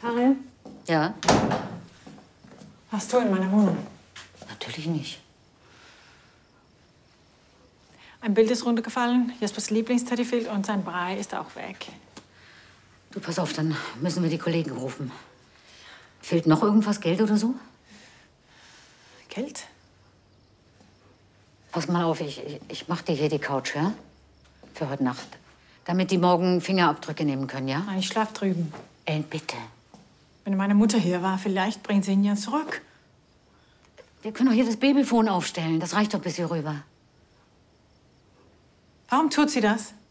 Harry? Ja? Warst du in meiner Wohnung? Natürlich nicht. Ein Bild ist runtergefallen, Jespers Lieblingsteddy fehlt und sein Brei ist auch weg. Du, pass auf, dann müssen wir die Kollegen rufen. Fehlt noch irgendwas, Geld oder so? Geld? Pass mal auf, ich mach dir hier die Couch, ja? Für heute Nacht. Damit die morgen Fingerabdrücke nehmen können, ja? Nein, ich schlaf drüben. Ellen, bitte. Wenn meine Mutter hier war, vielleicht bringt sie ihn ja zurück. Wir können doch hier das Babyphone aufstellen. Das reicht doch bis hier rüber. Warum tut sie das?